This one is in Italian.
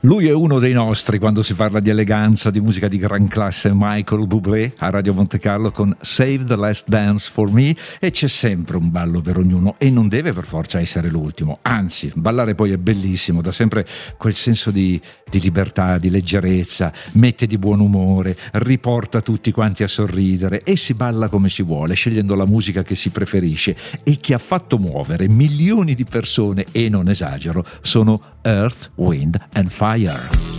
Lui è uno dei nostri quando si parla di eleganza, di musica di gran classe, Michael Bublé a Radio Monte Carlo con Save the Last Dance for Me, e c'è sempre un ballo per ognuno e non deve per forza essere l'ultimo, anzi ballare poi è bellissimo, dà sempre quel senso di libertà, di leggerezza, mette di buon umore, riporta tutti quanti a sorridere e si balla come si vuole, scegliendo la musica che si preferisce, e che ha fatto muovere milioni di persone, e non esagero, sono Earth, Wind and Fire.